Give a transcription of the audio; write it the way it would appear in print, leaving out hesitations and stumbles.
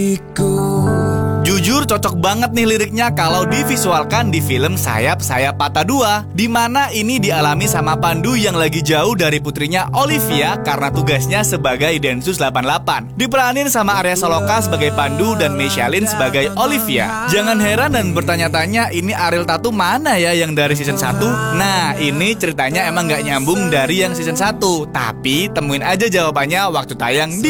Jujur cocok banget nih liriknya kalau divisualkan di film Sayap-Sayap Patah Dua, di mana ini dialami sama Pandu yang lagi jauh dari putrinya Olivia karena tugasnya sebagai Densus 88. Diperanin sama Arya Saloka sebagai Pandu dan Meishalin sebagai Olivia. Jangan heran dan bertanya-tanya ini Ariel Tatum mana ya yang dari season 1? Nah, ini ceritanya emang gak nyambung dari yang season 1, tapi temuin aja jawabannya waktu tayang di